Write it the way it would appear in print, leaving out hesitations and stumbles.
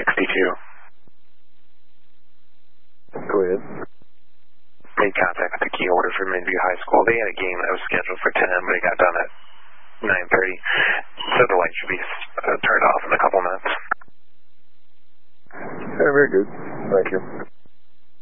Go ahead. Made contact with the key holder for Midview High School. They had a game that was scheduled for 10, but it got done at 9:30. So the light should be turned off in a couple minutes. Very good. Thank you.